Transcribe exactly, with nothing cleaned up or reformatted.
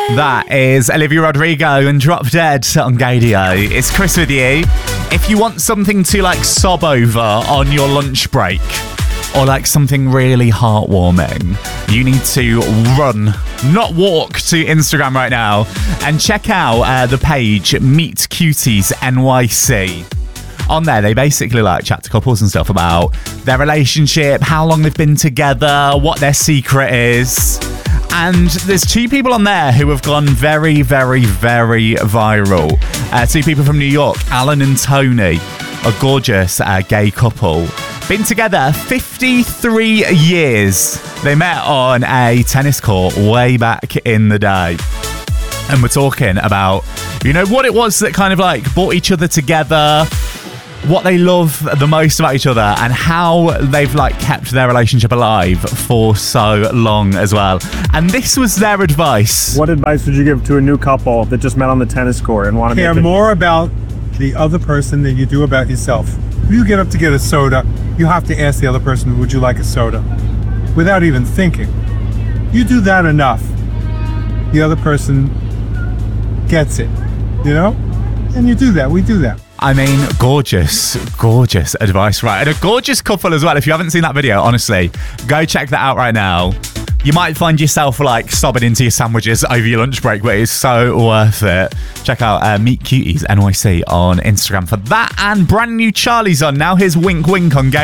That is Olivia Rodrigo and Drop Dead on Gaydio. It's Chris with you. If you want something to like sob over on your lunch break or like something really heartwarming, you need to run, not walk, to Instagram right now and check out uh, the page Meet Cuties N Y C. On there, they basically like chat to couples and stuff about their relationship, how long they've been together, what their secret is. And there's two people on there who have gone very, very, very viral. Uh, two people from New York, Alan and Tony, a gorgeous uh, gay couple. Been together fifty-three years. They met on a tennis court way back in the day. And we're talking about, you know, what it was that kind of like brought each other together, what they love the most about each other, and how they've like kept their relationship alive for so long as well. And this was their advice. What advice would you give to a new couple that just met on the tennis court and want to care make it- more about the other person than you do about yourself? If you get up to get a soda, you have to ask the other person, would you like a soda? Without even thinking. You do that enough, the other person gets it, you know? And you do that, we do that. I mean, gorgeous, gorgeous advice, right? And a gorgeous couple as well. If you haven't seen that video, honestly, go check that out right now. You might find yourself like sobbing into your sandwiches over your lunch break, but it's so worth it. Check out uh, Meet Cuties N Y C on Instagram for that. And brand new Charlie's on now. Here's Wink Wink on Gay.